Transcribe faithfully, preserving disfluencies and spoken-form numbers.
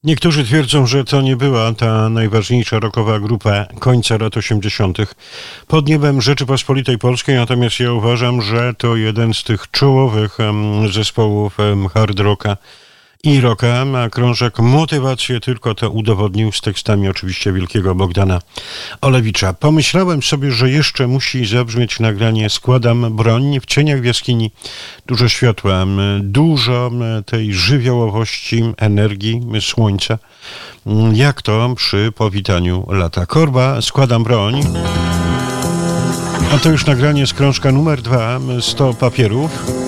Niektórzy twierdzą, że to nie była ta najważniejsza rockowa grupa końca lat osiemdziesiątych pod niebem Rzeczypospolitej Polskiej, natomiast ja uważam, że to jeden z tych czołowych em, zespołów em, hard rocka i rocka, a krążek Motywacje tylko to udowodnił z tekstami oczywiście wielkiego Bogdana Olewicza. Pomyślałem sobie, że jeszcze musi zabrzmieć nagranie Składam broń. W cieniach w jaskini dużo światła, dużo tej żywiołowości, energii, słońca. Jak to przy powitaniu lata. Korba, Składam broń. A to już nagranie z krążka numer dwa, sto papierów.